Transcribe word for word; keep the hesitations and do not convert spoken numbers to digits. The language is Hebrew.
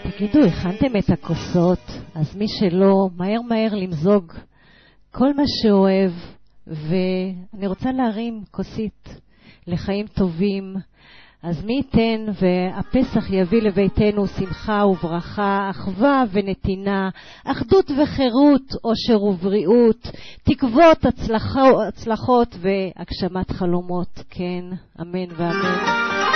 תגידו, הכנתם את הכוסות? אז מי שלא, מהר מהר למזוג כל מה שאוהב, ואני רוצה להרים כוסית לחיים טובים. אז מי ייתן והפסח יביא לביתנו שמחה וברכה, אחווה ונתינה, אחדות וחירות, עושר ובריאות, תקוות, הצלחות, הצלחות והגשמת חלומות. כן, אמן ואמן.